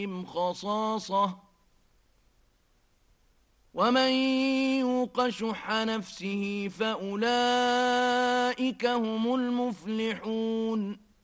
خصاصة ومن يوق شح نفسه فأولئك هم المفلحون